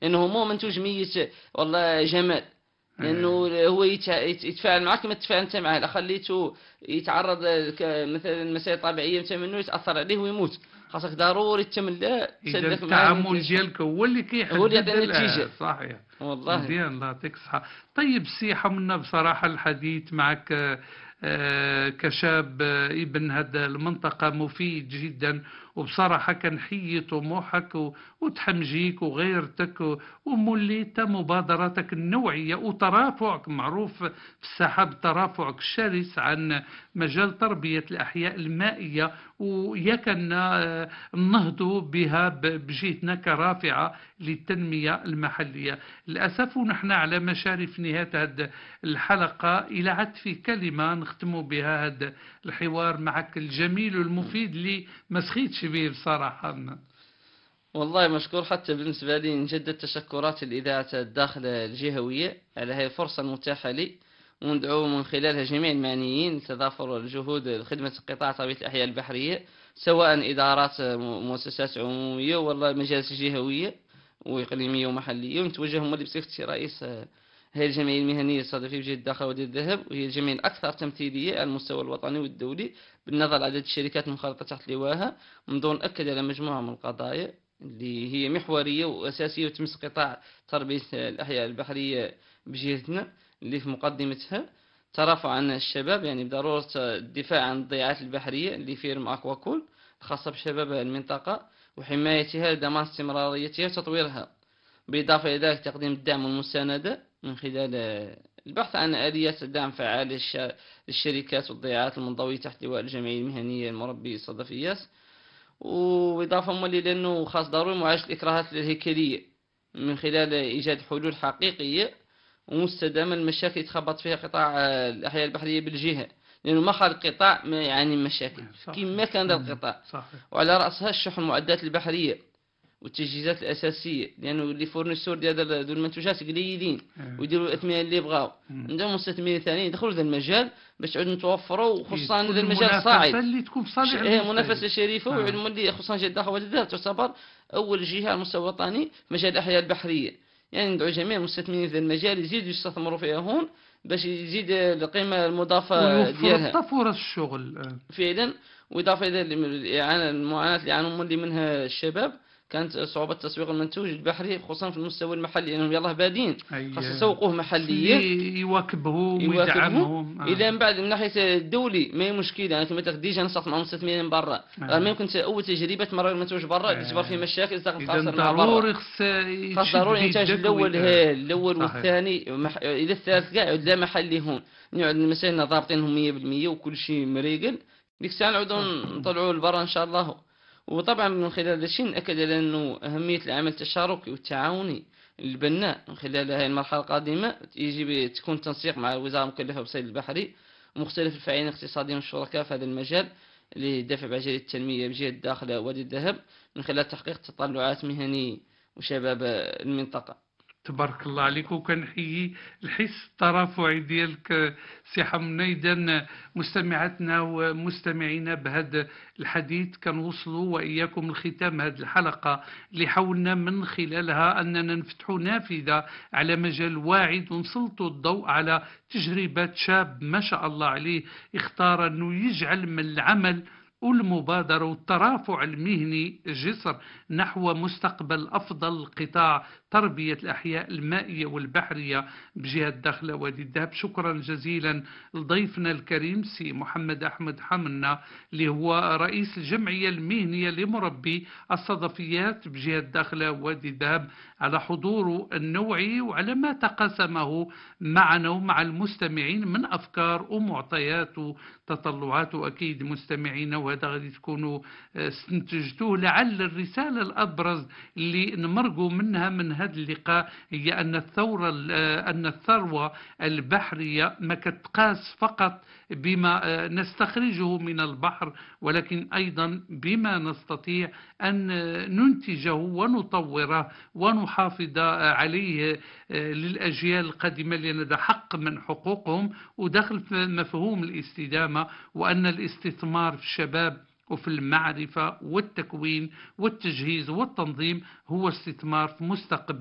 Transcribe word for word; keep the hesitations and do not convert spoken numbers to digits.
لأنه هو مو منتوج ميت والله جمال، لأنه هو يتفاعل معك كما تتفاعل أنت معه. لا خليته يتعرض مثلا مسائل طبيعية أنت منه يتأثر عليه ويموت، خاصك ضروري تملا إذا تسلك معاه التعامل المنتج، ديالك هو اللي هو اللي كيحدد يعطي النتيجة. صحيح. والله مزيان، الله يعطيك الصحة. طيب سي حمنا، بصراحة الحديث معك آه، كشاب آه، ابن هذا المنطقة مفيد جدا، وبصراحة كنحيي طموحك و- وتحمجيك وغيرتك و- وموليت مبادراتك النوعية وترافعك معروف في الساحة بترافعك الشرس عن مجال تربية الأحياء المائية، وياك نهضوا بها ب- بجهتنا كرافعة للتنمية المحلية. للأسف ونحن على مشارف نهاية هذه الحلقة، إلى عد في كلمة نختم بها هذا الحوار معك الجميل والمفيد اللي ما سخيتش به بصراحة. والله مشكور. حتى بالنسبة لي نجدد تشكرات الإذاعة الداخلة الجهوية على هذه الفرصة المتاحة لي، وندعو من خلالها جميع المعنيين لتضافر الجهود لخدمة قطاع تربية الأحياء البحرية، سواء إدارات مؤسسات عمومية ولا مجالس جهوية وإقليمية ومحلية. ونتوجه مولي بصفتي رئيس هي الجمعية المهنية الصادفة بجهة الداخل وادي الذهب، وهي الجمعية الأكثر تمثيلية على المستوى الوطني والدولي بالنظر لعدد الشركات المنخرطة تحت لواها، منذ نأكد على مجموعة من القضايا اللي هي محورية وأساسية وتمس قطاع تربية الأحياء البحرية بجهتنا، اللي في مقدمتها ترافع عن الشباب، يعني بضرورة الدفاع عن الضياعات البحرية اللي فيرم أكواكول الخاصة بشباب المنطقة، وحمايتها لضمان استمراريتها وتطويرها، بالإضافة إلى ذلك تقديم الدعم والمساندة من خلال البحث عن آليات دعم فعالة للشركات والضياعات المنضوية تحت لواء الجمعية المهنية المربي الصدفيات. وإضافة مولي لأنه خاص ضروري معالجة الإكراهات الهيكلية من خلال إيجاد حلول حقيقية ومستدامة للمشاكل يتخبط فيها قطاع الأحياء البحرية بالجهة، لأنه ما خلق قطاع ما يعاني من مشاكل كما كان ذا القطاع، وعلى رأسها الشحن المعدات البحرية والتجهيزات الأساسية، لأنه اللي فورنيسور ديال ذو المنتوجات قليلين ويديروا الأثمنة اللي يبغاو. عندهم مستثمرين ثانيين يدخلوا ذا المجال باش تعود نتوفروا، وخصوصا ذا المجال صاعد اللي تكون في صالح هي منافسة شريفة. وعلموا اللي خصوصا جهة الداخل وادي الذهب تعتبر أول جهة على المستوى الوطني في مجال الأحياء البحرية، يعني ندعو جميع المستثمرين في المجال يزيدوا يستثمروا فيها هون باش يزيد القيمة المضافة ديالها فرص الشغل فعلا. وإضافة إلى المعاناة اللي يعانون اللي منها الشباب، كانت صعوبة تسويق المنتوج البحري خصوصا في المستوى المحلي، لأنهم يعني يلاه بادين خاص يسوقوه محليا يواكبهم ويدعمهم إلى من بعد من ناحية الدولي ما هي مشكلة. يعني كما تخديش نصح مع مستثمرين برا، آه. ما يمكن أول تجربة تمرر المنتوج برا آه. تجبر فيه مشاكل تقدر تخسر مع برا، خاص ضروري الإنتاج الأول آه. الأول صحيح. والثاني مح... إلى الثالث كاع يعود لا محلي هون، نقعد المسائل ضابطينهم مية بالمية وكل شيء مريقل، ديك الساعة نعودوا نطلعوا لبرا إن شاء الله. وطبعا من خلال هذا الشيء نأكد على أنه أهمية العمل التشاركي والتعاوني البناء من خلال هذه المرحلة القادمة، يجب تكون تنسيق مع الوزارة المكلفة بالصيد البحري ومختلف الفاعلين الاقتصاديين والشركاء في هذا المجال لدفع بعجلة التنمية بجهة الداخل وادي الذهب من خلال تحقيق تطلعات مهنية وشباب المنطقة. تبارك الله عليك، وكنحيي الحس الترافعي ديالك سي حمنا. اذا مستمعاتنا ومستمعينا بهذا الحديث كنوصلوا واياكم لختام هذه الحلقه اللي حاولنا من خلالها اننا نفتحوا نافذه على مجال واعد ونسلطوا الضوء على تجربه شاب ما شاء الله عليه اختار انه يجعل من العمل والمبادرة والترافع المهني جسر نحو مستقبل أفضل قطاع تربية الأحياء المائية والبحرية بجهة الداخلة وادي الذهب. شكرا جزيلا لضيفنا الكريم سي محمد أحمد حمنا اللي هو رئيس الجمعية المهنية لمربي الصدفيات بجهة الداخلة وادي الذهب على حضوره النوعي وعلى ما تقاسمه معنا ومع المستمعين من أفكار ومعطيات وتطلعات. وأكيد مستمعين وهذا غادي تكونوا استنتجتوه، لعل الرسالة الأبرز اللي نمرقوا منها من هذا اللقاء هي أن الثورة أن الثروة البحرية ما كتقاس فقط بما نستخرجه من البحر، ولكن أيضا بما نستطيع أن ننتجه ونطوره ونحافظ عليه للأجيال القادمة، لأن هذا حق من حقوقهم ودخل في مفهوم الاستدامة، وأن الاستثمار في الشباب وفي المعرفة والتكوين والتجهيز والتنظيم هو استثمار في مستقبل